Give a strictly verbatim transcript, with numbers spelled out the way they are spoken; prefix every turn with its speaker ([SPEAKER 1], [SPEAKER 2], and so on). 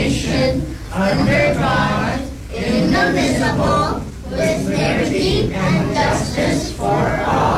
[SPEAKER 1] nation, under God, indivisible, with liberty and justice for all.